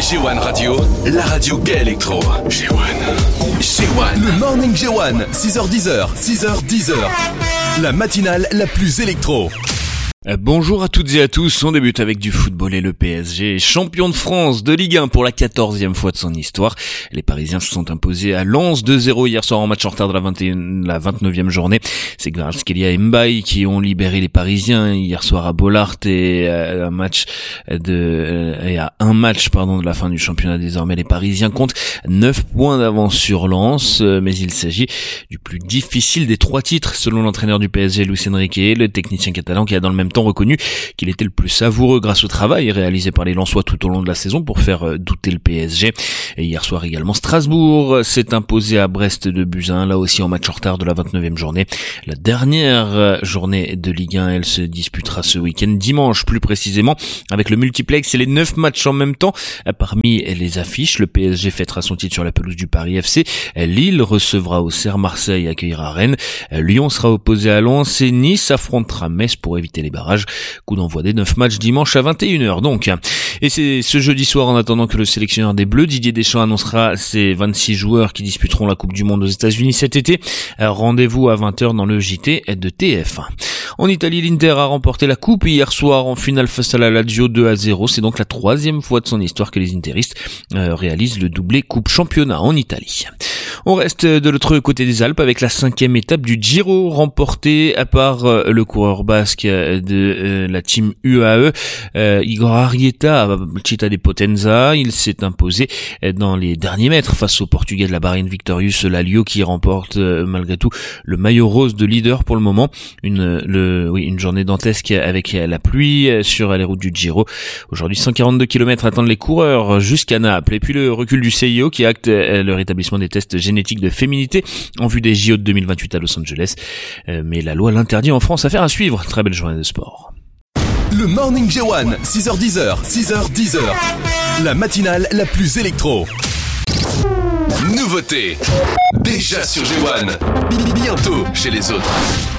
G1 Radio, la radio gay électro. G1. Le Morning G1, 6h10, 6h10. La matinale la plus électro. Bonjour à toutes et à tous, on débute avec du football et le PSG, champion de France de Ligue 1 pour la 14e fois de son histoire. Les Parisiens se sont imposés à Lens 2-0 hier soir en match en retard de la 29e journée. C'est Kvaratskhelia et Mbaye qui ont libéré les Parisiens hier soir à Bollaert et à un match de la fin du championnat. Désormais les Parisiens comptent 9 points d'avance sur Lens, mais il s'agit du plus difficile des 3 titres selon l'entraîneur du PSG Luis Enrique, le technicien catalan qui a dans le même temps reconnu qu'il était le plus savoureux grâce au travail réalisé par les Lensois tout au long de la saison pour faire douter le PSG. Et hier soir également, Strasbourg s'est imposé à Brest de buts à 1, là aussi en match en retard de la 29e journée. La dernière journée de Ligue 1, elle se disputera ce week-end, dimanche plus précisément, avec le multiplex et les 9 matchs en même temps. Parmi les affiches, le PSG fêtera son titre sur la pelouse du Paris FC, Lille recevra Auxerre, Marseille accueillera Rennes, Lyon sera opposé à Lens et Nice affrontera Metz pour éviter les barrages. Coup d'envoi des 9 matchs dimanche à 21h donc. Et c'est ce jeudi soir, en attendant que le sélectionneur des Bleus, Didier Deschamps, annoncera ses 26 joueurs qui disputeront la Coupe du Monde aux États-Unis cet été. Rendez-vous à 20h dans le JT de TF1. En Italie, l'Inter a remporté la coupe hier soir en finale face à la Lazio 2-0. C'est donc la 3e fois de son histoire que les interistes réalisent le doublé coupe championnat en Italie. On reste de l'autre côté des Alpes avec la 5e étape du Giro remportée par le coureur basque de la team UAE, Igor Arrieta, Città di Potenza. Il s'est imposé dans les derniers mètres face au Portugais de la Bahreïn Victorious Lalio qui remporte malgré tout le maillot rose de leader pour le moment. Une journée dantesque avec la pluie sur les routes du Giro. Aujourd'hui, 142 km attendent les coureurs jusqu'à Naples. Et puis le recul du CIO qui acte le rétablissement des tests génétiques de féminité en vue des JO de 2028 à Los Angeles. Mais la loi l'interdit en France. Affaire à suivre. Très belle journée de sport. Le Morning G1, 6h10, 6h10. La matinale la plus électro. Nouveauté. Déjà sur G1. Bientôt chez les autres.